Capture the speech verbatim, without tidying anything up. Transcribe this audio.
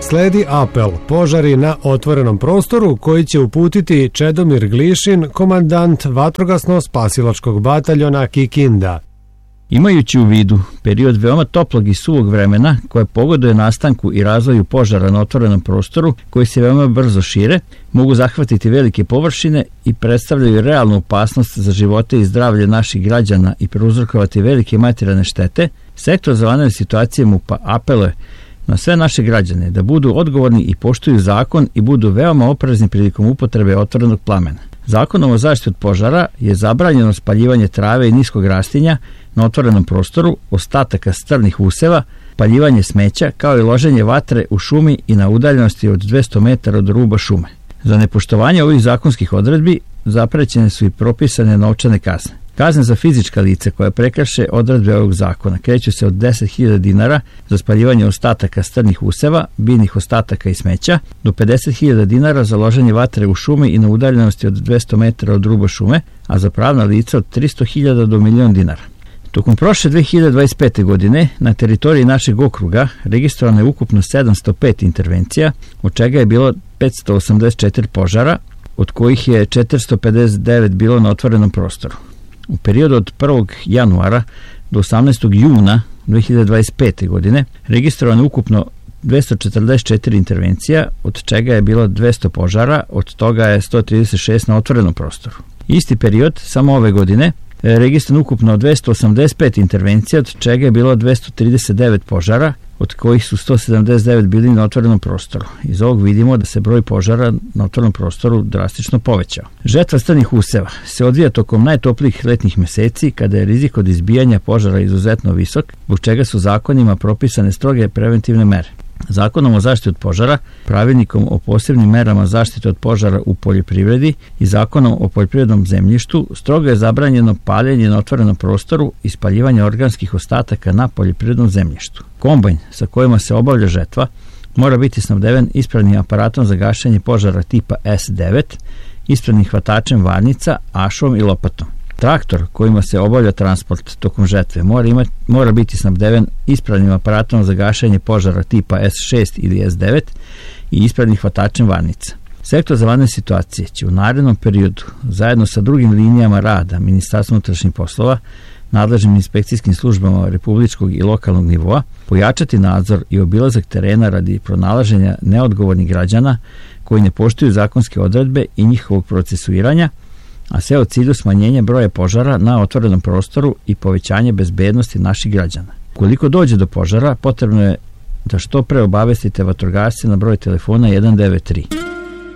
sledi apel požari na otvorenom prostoru koji će uputiti Čedomir Glišin, komandant vatrogasno-spasilačkog bataljona Kikinda. Imajući u vidu period veoma toplog i suvog vremena koje pogoduje nastanku i razvoju požara na otvorenom prostoru koji se veoma brzo šire, mogu zahvatiti velike površine i predstavljaju realnu opasnost za živote i zdravlje naših građana i prouzrokovati velike materijalne štete, Sektor za vanredne situacije MUP-a apeluje na sve naše građane da budu odgovorni i poštuju zakon i budu veoma oprezni prilikom upotrebe otvorenog plamena. Zakonom o zaštiti od požara je zabranjeno spaljivanje trave i niskog rastinja na otvorenom prostoru, ostataka strvnih useva, paljivanje smeća, kao i loženje vatre u šumi i na udaljenosti od dvesta metara od ruba šume. Za nepoštovanje ovih zakonskih odredbi zaprećene su i propisane novčane kazne. Kazne za fizička lica koja prekrše odredbe ovog zakona kreću se od deset hiljada dinara za spaljivanje ostataka strnih useva, biljnih ostataka i smeća, do pedeset hiljada dinara za loženje vatre u šumi i na udaljenosti od dvesta metara od ruba šume, a za pravna lica od tristo hiljada do milion dinara. Tokom prošle dve hiljade dvadeset pete. godine na teritoriji našeg okruga registrovano je ukupno sedamsto pet intervencija, od čega je bilo petsto osamdeset četiri požara, od kojih je četiristo pedeset devet bilo na otvorenom prostoru. U periodu od prvog januara do osamnaestog juna dve hiljade dvadeset pete. godine registrovano je ukupno dvesta četrdeset četiri intervencija, od čega je bilo dvesta požara, od toga je sto trideset šest na otvorenom prostoru. Isti period, samo ove godine, registrovano ukupno dvesta osamdeset pet intervencija, od čega je bilo dvesta trideset devet požara, od kojih su sto sedamdeset devet bili na otvorenom prostoru. Iz ovog vidimo da se broj požara na otvorenom prostoru drastično povećao. Žetva strnih useva se odvija tokom najtoplijih letnjih meseci, kada je rizik od izbijanja požara izuzetno visok, zbog čega su zakonima propisane stroge preventivne mere. Zakonom o zaštiti od požara, pravilnikom o posebnim merama zaštite od požara u poljoprivredi i zakonom o poljoprivrednom zemljištu strogo je zabranjeno paljenje na otvorenom prostoru i spaljivanje organskih ostataka na poljoprivrednom zemljištu. Kombajn sa kojima se obavlja žetva mora biti snabdeven ispravnim aparatom za gašenje požara tipa S devet, ispravnim hvatačem varnica, ašom i lopatom. Traktor kojima se obavlja transport tokom žetve mora, imati, mora biti snabdeven ispravnim aparatom za gašenje požara tipa S šest ili S devet i ispravnim hvatačem varnica. Sektor za vanredne situacije će u narednom periodu zajedno sa drugim linijama rada Ministarstva unutrašnjih poslova, nadležnim inspekcijskim službama republičkog i lokalnog nivoa pojačati nadzor i obilazak terena radi pronalaženja neodgovornih građana koji ne poštuju zakonske odredbe i njihovog procesuiranja, a sve u cilju smanjenja broja požara na otvorenom prostoru i povećanje bezbednosti naših građana. Ukoliko dođe do požara, potrebno je da što pre obavestite vatrogasce na broj telefona jedan devet tri.